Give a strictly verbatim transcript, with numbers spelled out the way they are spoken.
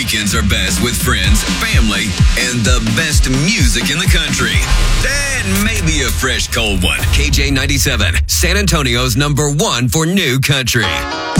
weekends are best with friends, family, and the best music in the country. And maybe a fresh cold one. K J ninety-seven, San Antonio's number one for new country.